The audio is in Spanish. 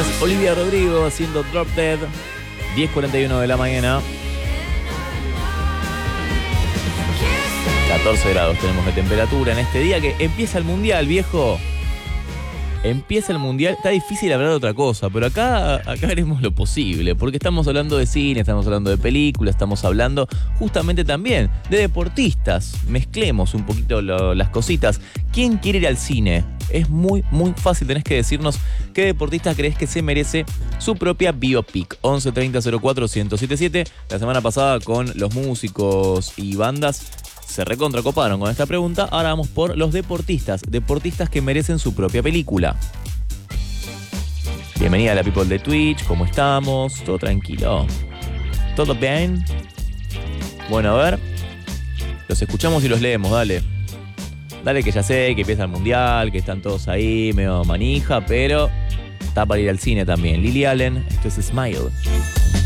es Olivia Rodrigo haciendo Drop Dead. 10:41 de la mañana. 14 grados tenemos de temperatura en este día que empieza el mundial, viejo. Empieza el mundial. Está difícil hablar de otra cosa, pero acá haremos lo posible, porque estamos hablando de cine, estamos hablando de películas, estamos hablando justamente también de deportistas. Mezclemos un poquito las cositas. ¿Quién quiere ir al cine? Es muy, muy fácil. Tenés que decirnos qué deportista crees que se merece su propia biopic. 11 30 04 1077. La semana pasada con los músicos y bandas se recontracoparon con esta pregunta. Ahora vamos por los deportistas. Deportistas que merecen su propia película. Bienvenida a la people de Twitch. ¿Cómo estamos? ¿Todo tranquilo? ¿Todo bien? Bueno, a ver. Los escuchamos y los leemos, dale. Dale, que ya sé que empieza el mundial, que están todos ahí medio manija, pero está para ir al cine también. Lily Allen, esto es Smile.